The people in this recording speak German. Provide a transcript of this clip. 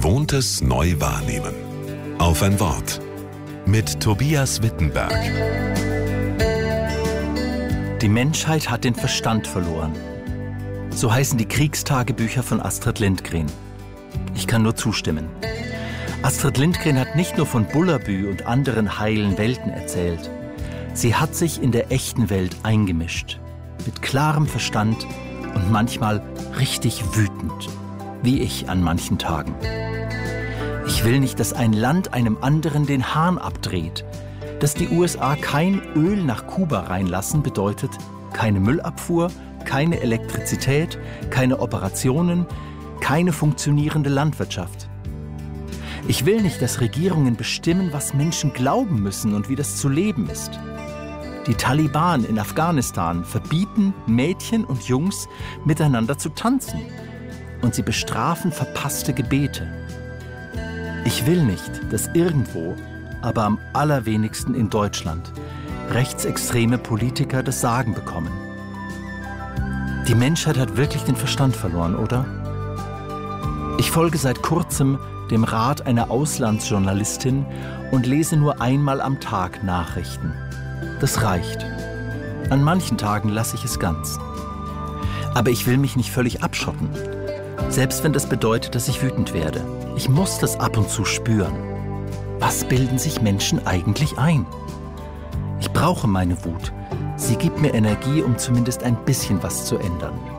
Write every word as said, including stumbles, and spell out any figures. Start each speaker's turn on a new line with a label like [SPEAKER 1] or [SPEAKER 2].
[SPEAKER 1] Gewohntes neu wahrnehmen. Auf ein Wort. Mit Tobias Wittenberg.
[SPEAKER 2] Die Menschheit hat den Verstand verloren. So heißen die Kriegstagebücher von Astrid Lindgren. Ich kann nur zustimmen. Astrid Lindgren hat nicht nur von Bullabü und anderen heilen Welten erzählt. Sie hat sich in der echten Welt eingemischt. Mit klarem Verstand und manchmal richtig wütend. Wie ich an manchen Tagen. Ich will nicht, dass ein Land einem anderen den Hahn abdreht. Dass die U S A kein Öl nach Kuba reinlassen, bedeutet keine Müllabfuhr, keine Elektrizität, keine Operationen, keine funktionierende Landwirtschaft. Ich will nicht, dass Regierungen bestimmen, was Menschen glauben müssen und wie das zu leben ist. Die Taliban in Afghanistan verbieten Mädchen und Jungs miteinander zu tanzen. Und sie bestrafen verpasste Gebete. Ich will nicht, dass irgendwo, aber am allerwenigsten in Deutschland, rechtsextreme Politiker das Sagen bekommen. Die Menschheit hat wirklich den Verstand verloren, oder? Ich folge seit kurzem dem Rat einer Auslandsjournalistin und lese nur einmal am Tag Nachrichten. Das reicht. An manchen Tagen lasse ich es ganz. Aber ich will mich nicht völlig abschotten. Selbst wenn das bedeutet, dass ich wütend werde. Ich muss das ab und zu spüren. Was bilden sich Menschen eigentlich ein? Ich brauche meine Wut. Sie gibt mir Energie, um zumindest ein bisschen was zu ändern.